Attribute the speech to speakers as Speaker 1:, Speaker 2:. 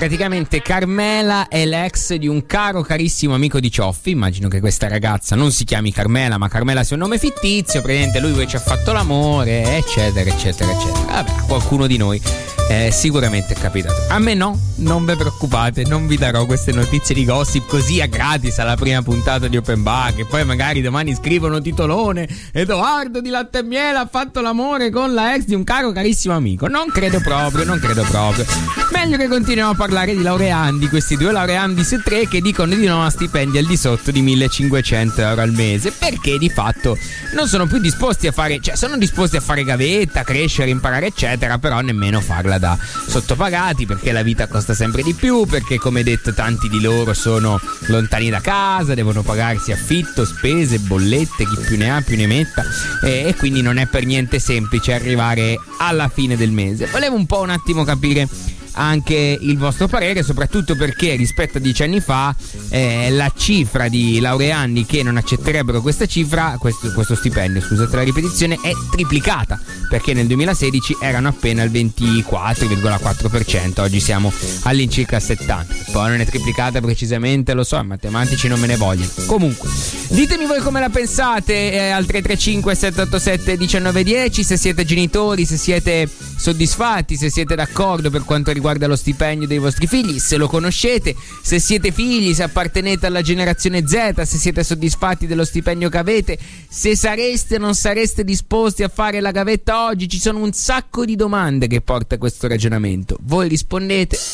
Speaker 1: praticamente Carmela è l'ex di un caro carissimo amico di Cioffi. Immagino che questa ragazza non si chiami Carmela, ma Carmela sia un nome fittizio. Praticamente lui ci ha fatto l'amore, eccetera eccetera eccetera. Vabbè, a qualcuno di noi sicuramente è capitato. A me no, non vi preoccupate, non vi darò queste notizie di gossip così a gratis alla prima puntata di Open Bar, che poi magari domani scrivono titolone: Edoardo di Latte e Miele ha fatto l'amore con la ex di un caro carissimo amico. Non credo proprio. Meglio che continuiamo a parlare di laureandi, questi due laureandi su tre che dicono di no a stipendi al di sotto di 1.500 euro al mese, perché di fatto non sono più disposti a fare, cioè sono disposti a fare gavetta, crescere, imparare eccetera, però nemmeno farla da sottopagati, perché la vita costa sempre di più, perché come detto tanti di loro sono lontani da casa, devono pagarsi affitto, spese, bollette, chi più ne ha più ne metta, e quindi non è per niente semplice arrivare alla fine del mese. Volevo un po' un attimo capire anche il vostro parere, soprattutto perché rispetto a 10 anni fa la cifra di laureandi che non accetterebbero questa cifra, questo stipendio, scusate la ripetizione, è triplicata, perché nel 2016 erano appena il 24,4%, oggi siamo all'incirca al 70%. Poi non è triplicata precisamente, lo so, i matematici non me ne vogliono. Comunque, ditemi voi come la pensate al 335 787 1910, se siete genitori, se siete soddisfatti, se siete d'accordo per quanto riguarda lo stipendio dei vostri figli, se lo conoscete, se siete figli, se appartenete alla generazione Z, se siete soddisfatti dello stipendio che avete, se sareste o non sareste disposti a fare la gavetta oggi. Ci sono un sacco di domande che porta questo ragionamento. Voi rispondete